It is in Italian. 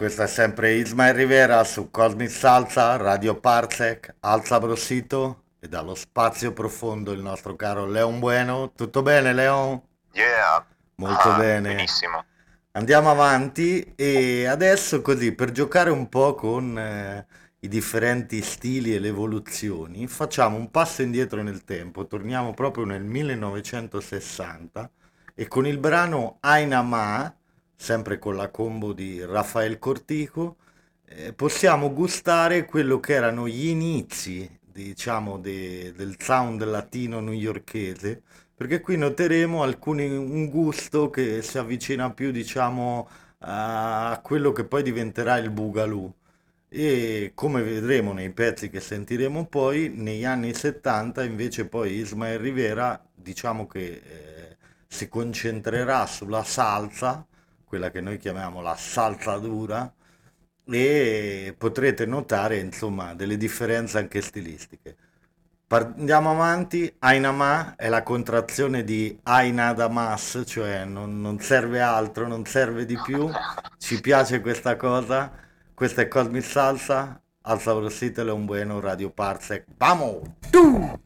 Questo è sempre Ismael Rivera su Cosmic Salsa, Radio Parsec, Al Sabrosito e dallo spazio profondo il nostro caro Leon Bueno. Tutto bene, Leon? Yeah, Molto bene. benissimo. Andiamo avanti e adesso così per giocare un po' con i differenti stili e le evoluzioni, facciamo un passo indietro nel tempo, torniamo proprio nel 1960 e con il brano Aina Ma, sempre con la combo di Rafael Cortico, possiamo gustare quello che erano gli inizi, diciamo, del sound latino newyorkese, perché qui noteremo un gusto che si avvicina più, diciamo, a quello che poi diventerà il Boogaloo. E come vedremo nei pezzi che sentiremo poi, negli anni 70 invece poi Ismael Rivera, diciamo che si concentrerà sulla salsa, quella che noi chiamiamo la salsa dura, e potrete notare insomma delle differenze anche stilistiche. Andiamo avanti, Ainama è la contrazione di Aina Damas, cioè non serve altro, non serve di più, ci piace questa cosa, questa è Cosmic Salsa, al Sabrosito un bueno Radio Parsec, vamos!